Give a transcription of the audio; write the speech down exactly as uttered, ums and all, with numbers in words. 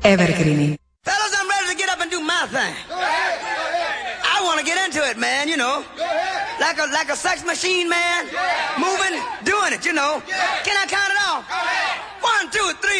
Evergreeni. Fellas, I'm ready to get up and do my thing. I want to get into it, man, you know. Like a like a sex machine, man. Moving, doing it, you know. Can I count it off? One, two, three.